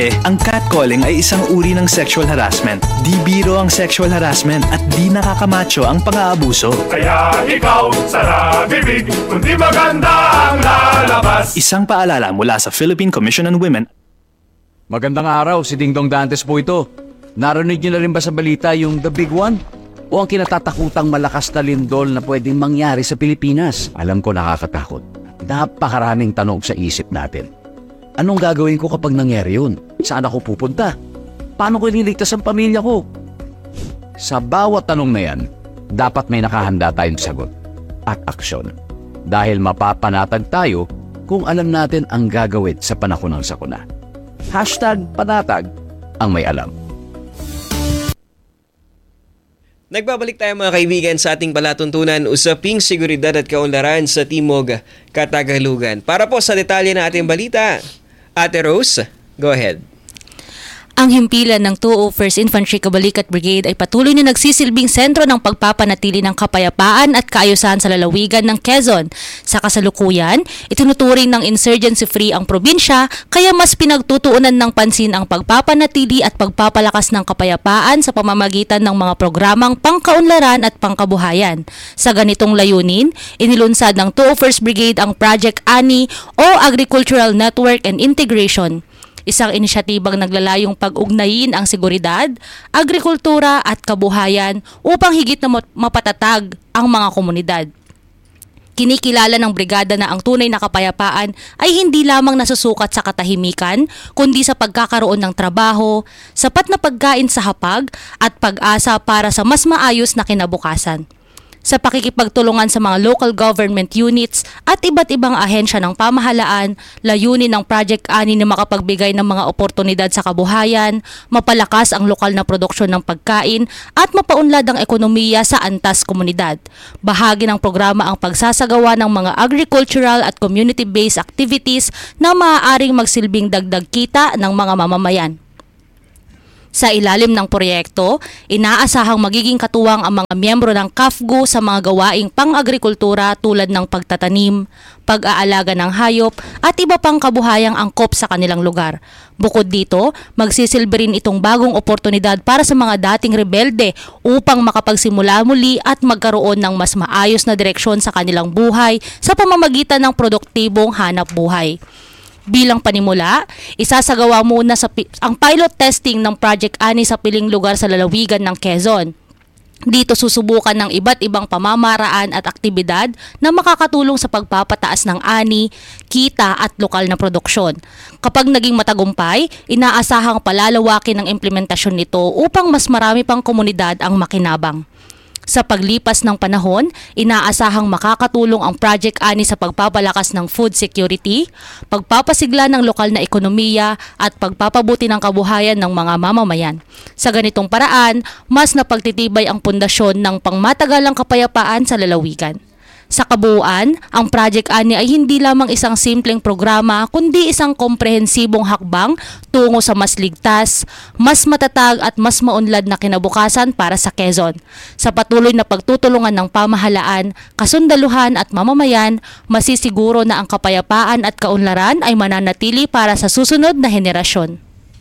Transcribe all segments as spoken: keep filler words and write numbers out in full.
Eh, ang catcalling ay isang uri ng sexual harassment. Di biro ang sexual harassment at di nakakamacho ang pang-aabuso. Kaya ikaw, sara bibig, kundi maganda ang lalabas. Isang paalala mula sa Philippine Commission on Women. Magandang araw, si Dingdong Dantes po ito. Narinig niyo na rin ba sa balita yung The Big One? O ang kinatatakutang malakas na lindol na pwedeng mangyari sa Pilipinas? Alam ko nakakatakot. Napakaraming tanong sa isip natin. Anong gagawin ko kapag nangyari yun? Saan ako pupunta? Paano ko ililigtas ang pamilya ko? Sa bawat tanong na yan, dapat may nakahanda tayong sagot at aksyon. Dahil mapapanatag tayo kung alam natin ang gagawin sa panahon ng sakuna. Hashtag panatag ang may alam. Nagbabalik tayo mga kaibigan sa ating palatuntunan usaping seguridad at kaunlaran sa Timog, Katagalugan. Para po sa detalye ng ating balita, Ate Rose, go ahead. Ang himpilan ng two oh first Infantry Kabalikat Brigade ay patuloy na nagsisilbing sentro ng pagpapanatili ng kapayapaan at kaayusan sa lalawigan ng Quezon. Sa kasalukuyan, itinuturing ng insurgency-free ang probinsya kaya mas pinagtutuunan ng pansin ang pagpapanatili at pagpapalakas ng kapayapaan sa pamamagitan ng mga programang pangkaunlaran at pangkabuhayan. Sa ganitong layunin, inilunsad ng two oh first Brigade ang Project Ani o Agricultural Network and Integration. Isang inisyatibang naglalayong pag-ugnayin ang seguridad, agrikultura at kabuhayan upang higit na mapatatag ang mga komunidad. Kinikilala ng brigada na ang tunay na kapayapaan ay hindi lamang nasusukat sa katahimikan, kundi sa pagkakaroon ng trabaho, sapat na pagkain sa hapag at pag-asa para sa mas maayos na kinabukasan. Sa pakikipagtulungan sa mga local government units at iba't ibang ahensya ng pamahalaan, layunin ng Project Ani na makapagbigay ng mga oportunidad sa kabuhayan, mapalakas ang lokal na produksyon ng pagkain at mapaunlad ang ekonomiya sa antas komunidad. Bahagi ng programa ang pagsasagawa ng mga agricultural at community-based activities na maaaring magsilbing dagdag kita ng mga mamamayan. Sa ilalim ng proyekto, inaasahang magiging katuwang ang mga miyembro ng C A F G U sa mga gawaing pang-agrikultura tulad ng pagtatanim, pag-aalaga ng hayop at iba pang kabuhayang angkop sa kanilang lugar. Bukod dito, magsisilbi rin itong bagong oportunidad para sa mga dating rebelde upang makapagsimula muli at magkaroon ng mas maayos na direksyon sa kanilang buhay sa pamamagitan ng produktibong hanap buhay. Bilang panimula, isasagawa muna sa pi- ang pilot testing ng Project Ani sa piling lugar sa lalawigan ng Quezon. Dito susubukan ng iba't ibang pamamaraan at aktibidad na makakatulong sa pagpapataas ng ani, kita at lokal na produksyon. Kapag naging matagumpay, inaasahang palalawakin ang implementasyon nito upang mas marami pang komunidad ang makinabang. Sa paglipas ng panahon, inaasahang makakatulong ang Project Ani sa pagpapalakas ng food security, pagpapasigla ng lokal na ekonomiya at pagpapabuti ng kabuhayan ng mga mamamayan. Sa ganitong paraan, mas napagtitibay ang pundasyon ng pangmatagalang kapayapaan sa lalawigan. Sa kabuuan, ang Project Ani ay hindi lamang isang simpleng programa kundi isang komprehensibong hakbang tungo sa mas ligtas, mas matatag at mas maunlad na kinabukasan para sa Quezon. Sa patuloy na pagtutulungan ng pamahalaan, kasundaluhan at mamamayan, masisiguro na ang kapayapaan at kaunlaran ay mananatili para sa susunod na henerasyon.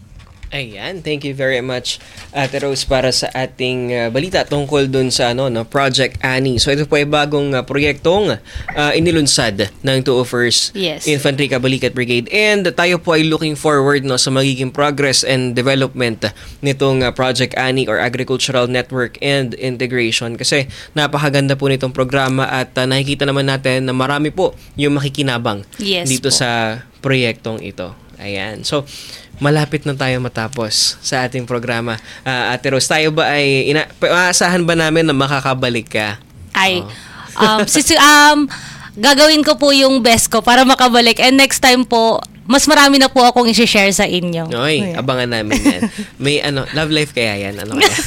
Ayan, thank you very much Ate Rose para sa ating uh, balita tungkol dun sa ano no Project Ani. So ito po ay bagong uh, proyektong uh, inilunsad ng two oh first Yes. Infantry Kabalikat Brigade, and tayo po ay looking forward no sa magiging progress and development nitong uh, Project Ani or Agricultural Network and Integration, kasi napakaganda po nitong programa at uh, nakikita naman natin na marami po yung makikinabang Yes dito po. sa proyektong ito. Ayan. So malapit na tayo matapos sa ating programa. Uh, Ate Rose, tayo ba ay, ina- maasahan ba namin na makakabalik ka? Ay, Oh. um, sisi, um, gagawin ko po yung best ko para makabalik. And next time po, mas marami na po akong i-share sa inyo. Oy, abangan namin yan. May ano, love life kaya yan? Ano kaya?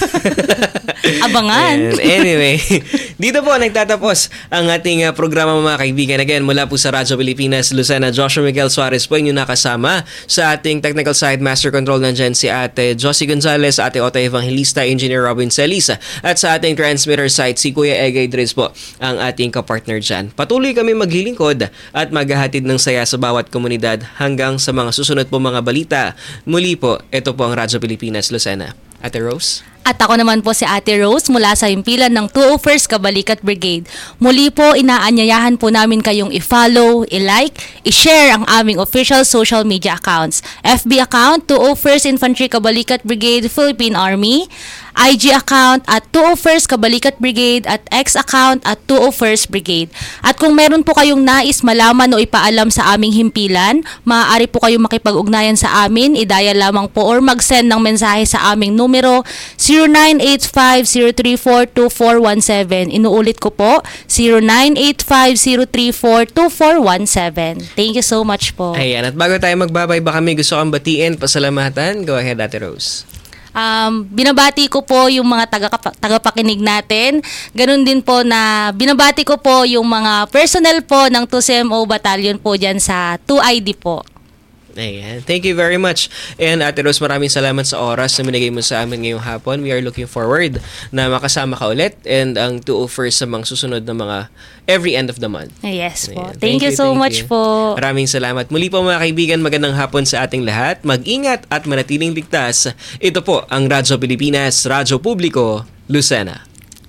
Abangan. And anyway, dito po nagtatapos ang ating uh, programa mga kaibigan. Again, mula po sa Radyo Pilipinas, Lucena, Joshua Miguel Suarez po yung nakasama. Sa ating technical side, master control nandyan si Ate Josie Gonzalez, Ate Ota Evangelista, Engineer Robin Celisa. At sa ating transmitter side, si Kuya Egay Dres po ang ating kapartner dyan. Patuloy kami maglilingkod at maghahatid ng saya sa bawat komunidad hanggang hanggang sa mga susunod po mga balita. Muli po, ito po ang Radyo Pilipinas Lucena. Ate Rose? At ako naman po si Ate Rose mula sa himpilan ng two oh first Kabalikat Brigade. Muli po, inaanyayahan po namin kayong i-follow, i-like, i-share ang aming official social media accounts. F B account, two oh first Infantry Kabalikat Brigade, Philippine Army. I G account at two oh first Kabalikat Brigade at X account at two oh first Brigade. At kung meron po kayong nais malaman o ipaalam sa aming himpilan, maaari po kayong makipag-ugnayan sa amin, i-dial lamang po or mag-send ng mensahe sa aming numero zero nine eight five zero three four two four one seven. Inuulit ko po, zero nine eight five zero three four two four one seven. Thank you so much po. Ayan, at bago tayo magbabay, baka may gusto kang batiin, pasalamatan. Go ahead, Ate Rose. Um, binabati ko po yung mga taga tagapakinig natin. Ganun din po na binabati ko po yung mga personnel po ng two C M O Battalion po dyan sa two I D po. Ayan. Thank you very much. And Ate Rose, maraming salamat sa oras na minigay mo sa amin ngayong hapon. We are looking forward na makasama ka ulit and ang two oh first sa mga susunod na mga every end of the month. Yes po. Ayan. Thank, you so thank much you. po. Maraming salamat. Muli po mga kaibigan, magandang hapon sa ating lahat. Mag-ingat at manatiling ligtas. Ito po ang Radyo Pilipinas, Radyo Publiko, Lucena.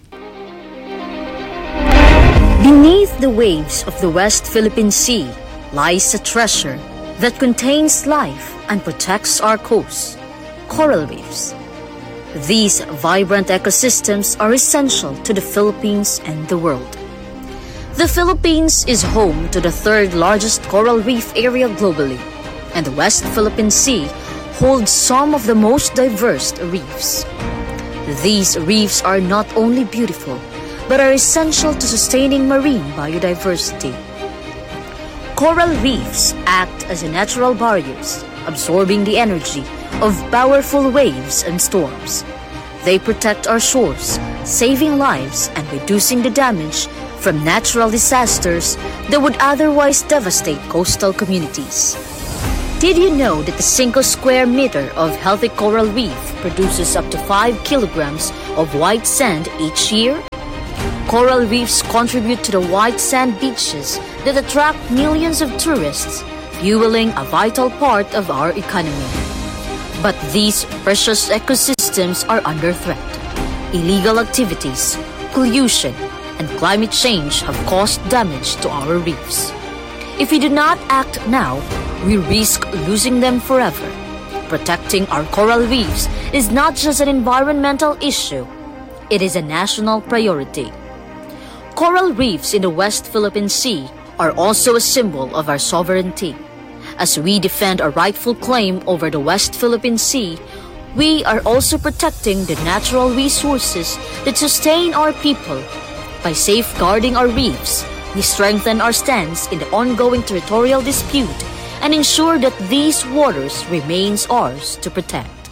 Beneath the waves of the West Philippine Sea lies a treasure that contains life and protects our coast, coral reefs. These vibrant ecosystems are essential to the Philippines and the world. The Philippines is home to the third largest coral reef area globally, and the West Philippine Sea holds some of the most diverse reefs. These reefs are not only beautiful, but are essential to sustaining marine biodiversity. Coral reefs act as a natural barriers, absorbing the energy of powerful waves and storms. They protect our shores, saving lives and reducing the damage from natural disasters that would otherwise devastate coastal communities. Did you know that a single square meter of healthy coral reef produces up to five kilograms of white sand each year? Coral reefs contribute to the white sand beaches that attract millions of tourists, fueling a vital part of our economy. But these precious ecosystems are under threat. Illegal activities, pollution, and climate change have caused damage to our reefs. If we do not act now, we risk losing them forever. Protecting our coral reefs is not just an environmental issue, it is a national priority. Coral reefs in the West Philippine Sea are also a symbol of our sovereignty. As we defend our rightful claim over the West Philippine Sea, we are also protecting the natural resources that sustain our people. By safeguarding our reefs, we strengthen our stance in the ongoing territorial dispute and ensure that these waters remains ours to protect.